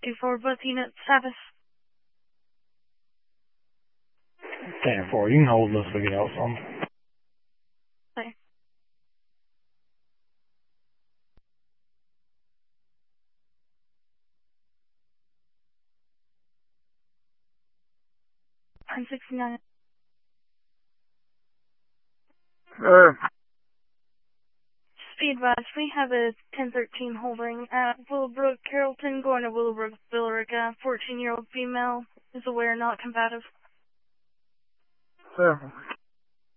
10-4, both units, Travis. 10-4, you can hold this for the outside. Okay. I'm 69. Be advised, we have a 1013 holding at Willowbrook, Carrollton, going to Willowbrook, Billerica. 14-year-old female is aware, not combative. Sir.